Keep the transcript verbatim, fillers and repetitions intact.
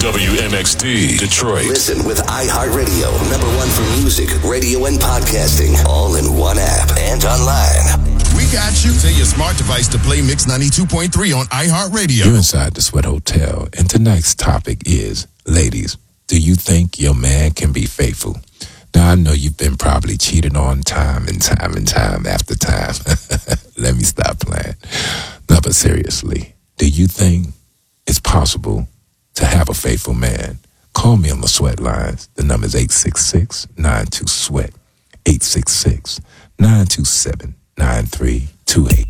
W M X D, Detroit. Listen with iHeartRadio, number one for music, radio, and podcasting, all in one app and online. We got you. Tell your smart device to play Mix ninety-two point three on iHeartRadio. You're inside the Sweat Hotel, and tonight's topic is, ladies, do you think your man can be faithful? Now, I know you've been probably cheated on time and time and time after time. Let me stop playing. No, but seriously, do you think it's possible to have a faithful man? Call me on the Sweat lines. The number is eight six six, nine two, SWEAT, eight six six, nine two seven, nine three two eight.